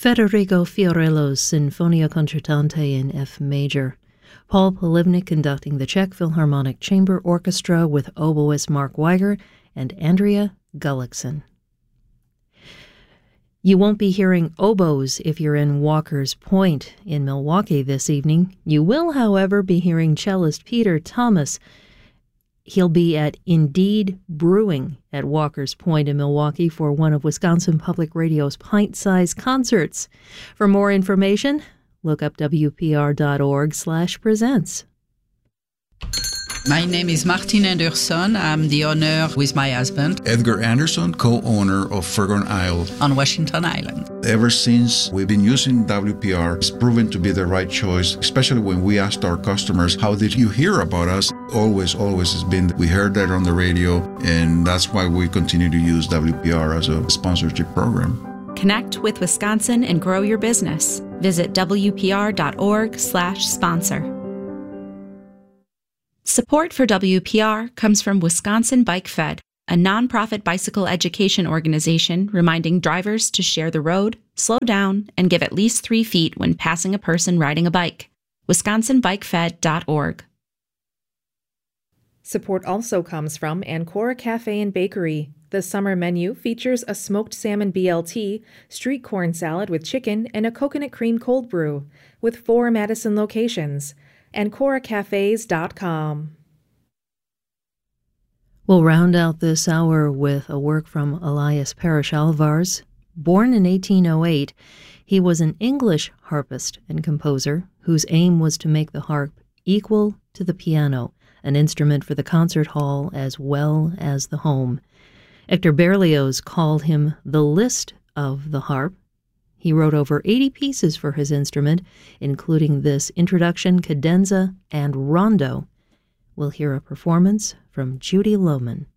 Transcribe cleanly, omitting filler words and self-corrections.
Federico Fiorello's Sinfonia Concertante in F major. Paul Polivnik conducting the Czech Philharmonic Chamber Orchestra with oboist Mark Weiger and Andrea Gullikson. You won't be hearing oboes if you're in Walker's Point in Milwaukee this evening. You will, however, be hearing cellist Peter Thomas. He'll be at Indeed Brewing at Walker's Point in Milwaukee for one of Wisconsin Public Radio's pint-sized concerts. For more information, look up wpr.org/presents. My name is Martin Anderson. I'm the owner with my husband, Edgar Anderson, co-owner of Fergon Isle on Washington Island. Ever since we've been using WPR, it's proven to be the right choice, especially when we asked our customers, how did you hear about us? Always has been, we heard that on the radio, and that's why we continue to use WPR as a sponsorship program. Connect with Wisconsin and grow your business. Visit wpr.org/sponsor. Support for WPR comes from Wisconsin Bike Fed, a nonprofit bicycle education organization reminding drivers to share the road, slow down, and give at least 3 feet when passing a person riding a bike. WisconsinBikeFed.org. Support also comes from Ancora Cafe and Bakery. The summer menu features a smoked salmon BLT, street corn salad with chicken, and a coconut cream cold brew, with 4 Madison locations. AncoraCafes.com. We'll round out this hour with a work from Elias Parrish Alvarez. Born in 1808, he was an English harpist and composer whose aim was to make the harp equal to the piano, an instrument for the concert hall as well as the home. Hector Berlioz called him the Liszt of the harp. He wrote over 80 pieces for his instrument, including this introduction, cadenza, and rondo. We'll hear a performance from Judy Lohman.